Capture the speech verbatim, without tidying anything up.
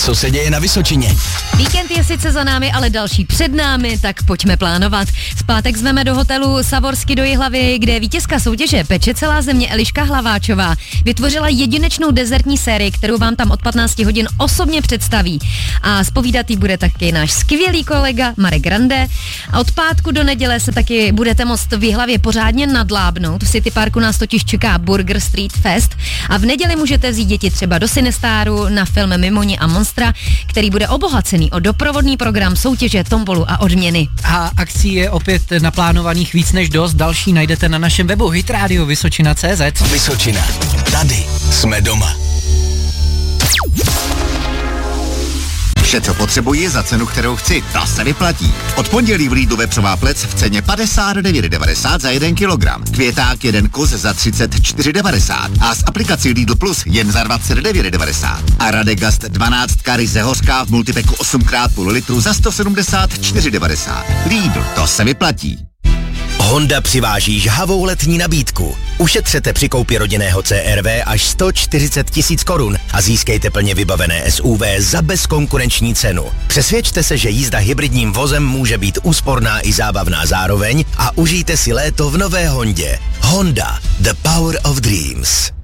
co se děje na Vysočině. Víkend je sice za námi, ale další před námi, tak pojďme plánovat. V pátek zveme do hotelu Savorsky do Jihlavy, kde vítězka soutěže Peče celá země Eliška Hlaváčová vytvořila jedinečnou dezertní sérii, kterou vám tam od patnácti hodin osobně představí. A zpovídat jí bude taky náš skvělý kolega Marek Grande. A od pátku do neděle se taky budete moct v Jihlavě pořádně nadlábnout. V City Parku nás totiž čeká Burger Street Fest a v neděli můžete vzít děti třeba do Cinestáru na film Mimoni a Monstra, který bude obohacený o doprovodný program, soutěže, tombolu a odměny. A akcí je opět naplánovaných víc než dost. Další najdete na našem webu hitradio vysočina tečka cé zet. Vysočina. Tady jsme doma. Vše, co potřebuji za cenu, kterou chci, ta se vyplatí. Od pondělí v Lidlu vepřová plec v ceně padesát devět devadesát za jeden kilogram. Květák jeden kus za třicet čtyři devadesát a s aplikací Lidl Plus jen za dvacet devět devadesát. A Radegast dvanáct ryze hořká v multipeku osm krát půl litru za sto sedmdesát čtyři devadesát. Lidl, to se vyplatí. Honda přiváží žhavou letní nabídku. Ušetřete při koupi rodinného C R V až sto čtyřicet tisíc korun a získejte plně vybavené S U V za bezkonkurenční cenu. Přesvědčte se, že jízda hybridním vozem může být úsporná i zábavná zároveň a užijte si léto v nové Hondě. Honda, the power of dreams.